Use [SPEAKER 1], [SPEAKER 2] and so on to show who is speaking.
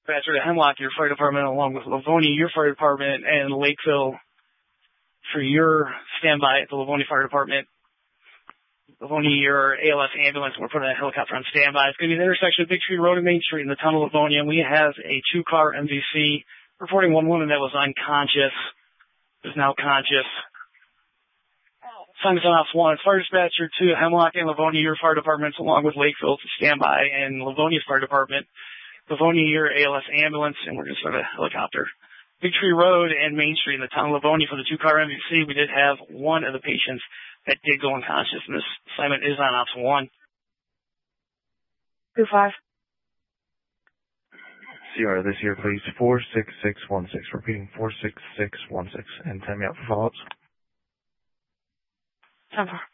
[SPEAKER 1] dispatcher to Hemlock, your fire department, along with Livonia, your fire department, and Lakeville for your standby at the Livonia Fire Department. Livonia, your ALS ambulance, we're putting a helicopter on standby. It's going to be the intersection of Big Tree Road and Main Street in the town of Livonia, and we have a 2-car MVC reporting one woman that was unconscious, is now conscious. Assignments on Ops 1, it's fire dispatcher to Hemlock and Livonia, your fire departments, along with Lakeville to standby, and Livonia's fire department, Livonia, your ALS ambulance, and we're just sort of a helicopter. Big Tree Road and Main Street in the town of Livonia for the 2-car MVC. We did have one of the patients that did go unconscious, and this assignment is on Ops 1.
[SPEAKER 2] 2-5.
[SPEAKER 3] CR this year, please. 46616. Repeating 46616. And time me out for follow-ups.
[SPEAKER 2] 10-4.